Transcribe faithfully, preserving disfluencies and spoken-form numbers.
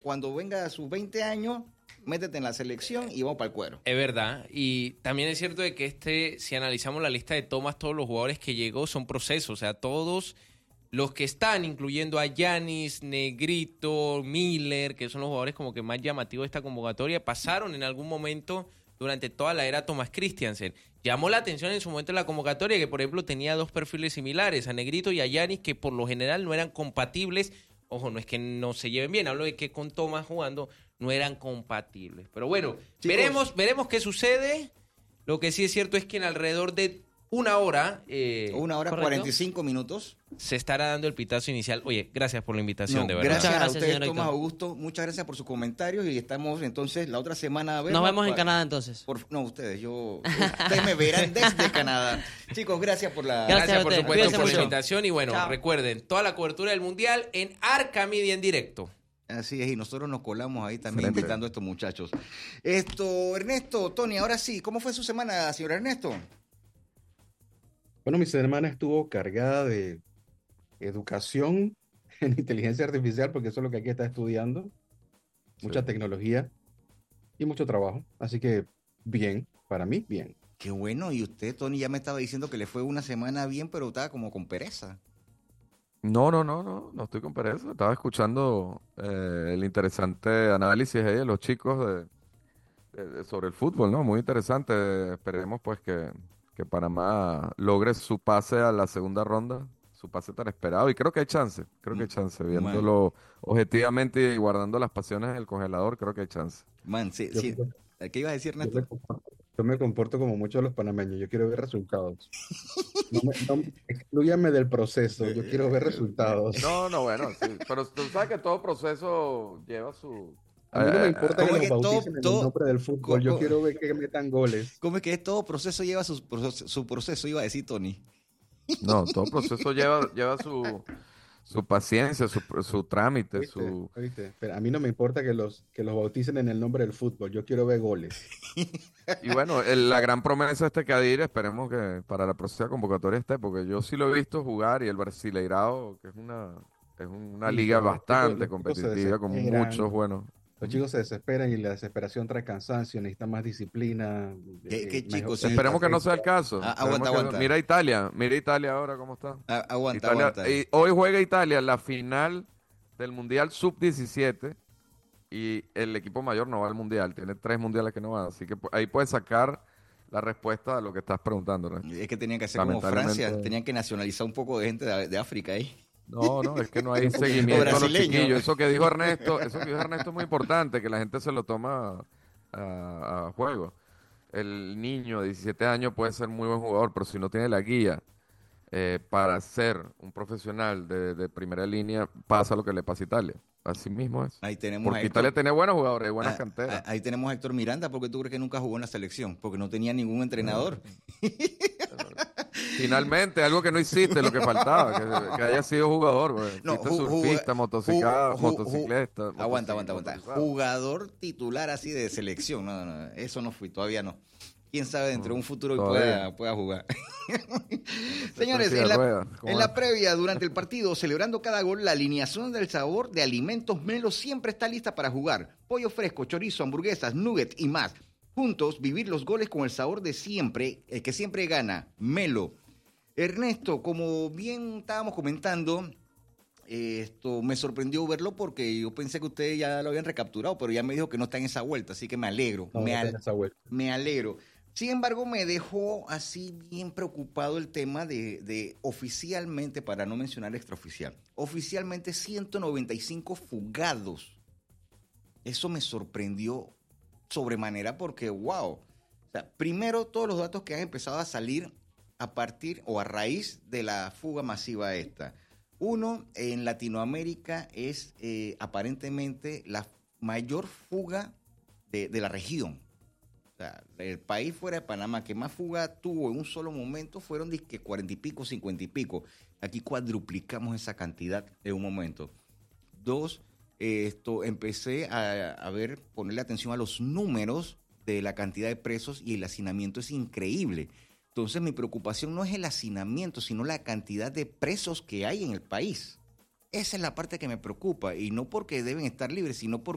cuando venga a sus veinte años, métete en la selección y vamos para el cuero. Es verdad, y también es cierto de que este, si analizamos la lista de Thomas, todos los jugadores que llegó son procesos, o sea, todos los que están, incluyendo a Giannis, Negrito, Miller, que son los jugadores como que más llamativos de esta convocatoria, pasaron en algún momento durante toda la era Thomas Christiansen. Llamó la atención en su momento en la convocatoria que, por ejemplo, tenía dos perfiles similares, a Negrito y a Giannis, que por lo general no eran compatibles. Ojo, no es que no se lleven bien, hablo de que con Thomas jugando no eran compatibles. Pero bueno, Chicos, veremos, veremos qué sucede. Lo que sí es cierto es que en alrededor de una hora... Eh, una hora ¿correcto? cuarenta y cinco minutos. Se estará dando el pitazo inicial. Oye, gracias por la invitación, No, de verdad. Gracias, gracias a ustedes, señor Tomás Héctor. Augusto. Muchas gracias por sus comentarios y estamos entonces la otra semana a ver. Nos vemos en Canadá entonces. Por, no, ustedes, yo... Ustedes me verán desde Canadá. Chicos, gracias por la... Gracias, Gracias a por ustedes. supuesto Cuídense por la mucho. invitación y bueno, Chao. recuerden, toda la cobertura del Mundial en Arca Media en directo. Así es, y nosotros nos colamos ahí también Excelente. invitando a estos muchachos. Esto, Ernesto, Tony, ahora sí, ¿cómo fue su semana, señor Ernesto? Bueno, mi semana estuvo cargada de educación en inteligencia artificial, porque eso es lo que aquí está estudiando. Mucha Sí. tecnología y mucho trabajo. Así que bien, para mí, bien. Qué bueno, y usted, Tony, ya me estaba diciendo que le fue una semana bien, pero estaba como con pereza. No, no, no, no, no estoy con pereza. Estaba escuchando eh, el interesante análisis ahí de los chicos de, de- de- sobre el fútbol, ¿no? Muy interesante. Esperemos pues que, que Panamá logre su pase a la segunda ronda, su pase tan esperado. Y creo que hay chance, creo que hay chance. Man. Viéndolo objetivamente y guardando las pasiones en el congelador, creo que hay chance. Man, sí, Yo, sí. ¿Qué ibas a decir, yo Ernesto? me comporto, yo me comporto como muchos de los panameños. Yo quiero ver resultados. No me, no me- exclúyame del proceso. Yo quiero ver resultados. No, no, bueno, sí. Pero tú sabes que todo proceso lleva su... A mí no me Eh, importa ¿cómo que es nos que todo- bauticen en todo- el nombre del fútbol. Yo cómo- quiero ver que metan goles. ¿Cómo es que todo proceso lleva su, proceso- su proceso, iba a decir Tony? No, todo proceso lleva, lleva su, su paciencia, su, su trámite, ¿Oíste? su... ¿Oíste? Pero a mí no me importa que los, que los bauticen en el nombre del fútbol. Yo quiero ver goles. Y bueno, el- la gran promesa de este Cadir, esperemos que para la próxima convocatoria esté, porque yo sí lo he visto jugar y el Brasileirao, que es una, es una Sí, liga pero los bastante chicos- los chicos se competitiva, con desesperan. muchos buenos. Los chicos se desesperan y la desesperación trae cansancio, necesitan más disciplina. ¿Qué- eh, qué mejor- chicos? Sí. Esperemos que no sea el caso. Ah, Esperemos aguanta, que no- aguanta. Mira Italia, mira Italia ahora cómo está. Ah, aguanta, Italia- aguanta. y hoy juega Italia la final del Mundial sub diecisiete y el equipo mayor no va al Mundial. Tiene tres mundiales que no van. Así que pu- ahí puedes sacar la respuesta a lo que estás preguntando, ¿no? Es que tenían que hacer como Lamentablemente- Francia, tenían que nacionalizar un poco de gente de, de África ahí. No, no, es que no hay seguimiento a los brasileño. chiquillos. Eso que dijo Ernesto, eso que dijo Ernesto es muy importante, que la gente se lo toma a, a juego. El niño de diecisiete años puede ser muy buen jugador, pero si no tiene la guía eh, para ser un profesional de, de primera línea, pasa lo que le pasa a Italia. Así mismo es. Ahí tenemos Porque a Héctor- Italia tiene buenos jugadores, buenas Ah, canteras. ah, ahí tenemos a Héctor Miranda, porque tú crees que nunca jugó en la selección, porque no tenía ningún entrenador. Finalmente, algo que no hiciste, lo que faltaba, que, que haya sido jugador. Pues. No, Fuiste ju- ju- surfista, ju- motociclista, ju- ju- motocicleta. Aguanta, aguanta, motoci- aguanta. motorizado. Jugador titular así de selección. No, no, no, eso no fui, todavía no. Quién sabe dentro de un futuro y todavía. pueda, pueda jugar. Señores, Silla en de la, ruedas, ¿cómo en va? la previa, durante el partido, celebrando cada gol, la alineación del sabor de Alimentos Melo siempre está lista para jugar. Pollo fresco, chorizo, hamburguesas, nuggets y más. Juntos, vivir los goles con el sabor de siempre, el que siempre gana, Melo. Ernesto, como bien estábamos comentando, eh, esto me sorprendió verlo porque yo pensé que ustedes ya lo habían recapturado, pero ya me dijo que no está en esa vuelta, así que me alegro, No, me, no al- tenga esa vuelta. me alegro. Sin embargo, me dejó así bien preocupado el tema de, de oficialmente, para no mencionar extraoficial, oficialmente ciento noventa y cinco fugados. Eso me sorprendió sobremanera porque, wow. O sea, primero, todos los datos que han empezado a salir a partir o a raíz de la fuga masiva esta. Uno, en Latinoamérica es eh, aparentemente la mayor fuga de, de la región. O sea, el país fuera de Panamá que más fuga tuvo en un solo momento fueron que cuarenta y pico, cincuenta y pico. Aquí cuadruplicamos esa cantidad en un momento. Dos, eh, esto empecé a, a ver, ponerle atención a los números de la cantidad de presos y el hacinamiento es increíble. Entonces mi preocupación no es el hacinamiento, sino la cantidad de presos que hay en el país. Esa es la parte que me preocupa y no porque deben estar libres, sino porque